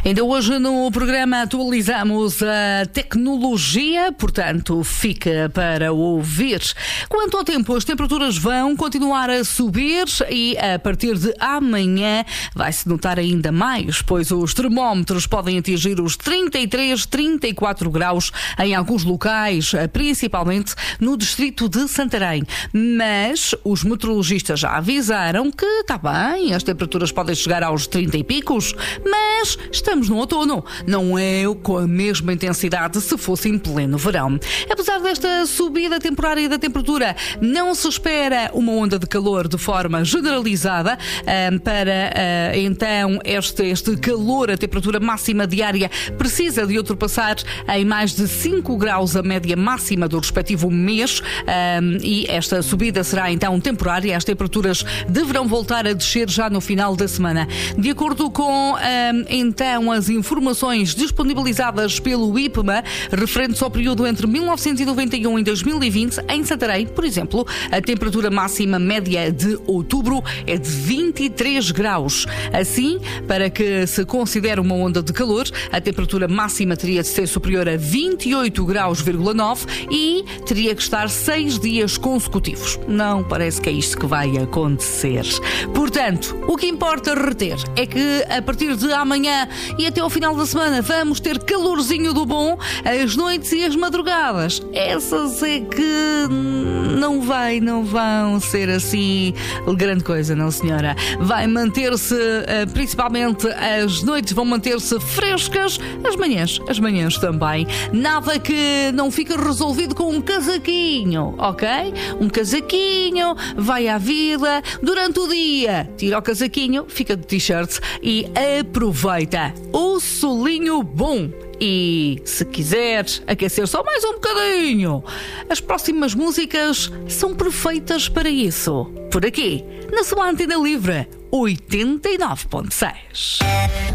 Ainda hoje no programa atualizamos a tecnologia, portanto fica para ouvir. Quanto ao tempo, as temperaturas vão continuar a subir e a partir de amanhã vai-se notar ainda mais, pois os termómetros podem atingir os 33, 34 graus em alguns locais, principalmente no distrito de Santarém. Mas os meteorologistas já avisaram que está bem, as temperaturas podem chegar aos 30 e picos, mas estamos no outono, não é com a mesma intensidade se fosse em pleno verão. Apesar desta subida temporária da temperatura, não se espera uma onda de calor de forma generalizada. Então este calor, a temperatura máxima diária precisa de ultrapassar em mais de 5 graus a média máxima do respectivo mês, e esta subida será então temporária. As temperaturas deverão voltar a descer já no final da semana. De acordo com então as informações disponibilizadas pelo IPMA, referentes ao período entre 1991 e 2020, em Santarém, por exemplo, a temperatura máxima média de outubro é de 23 graus. Assim, para que se considere uma onda de calor, a temperatura máxima teria de ser superior a 28 graus,9 e teria que estar 6 dias consecutivos. Não parece que é isto que vai acontecer. Portanto, o que importa reter é que a partir de amanhã e até ao final da semana vamos ter calorzinho do bom. As noites e as madrugadas, essas é que não vão ser assim grande coisa, não senhora. Vai manter-se, principalmente as noites vão manter-se frescas, as manhãs também. Nada que não fique resolvido com um casaquinho, ok? Um casaquinho, vai à vida durante o dia, tira o casaquinho, fica de t-shirt e aproveita o solinho bom. E se quiser aquecer só mais um bocadinho, as próximas músicas são perfeitas para isso. Por aqui, na sua Antena Livre 89.6.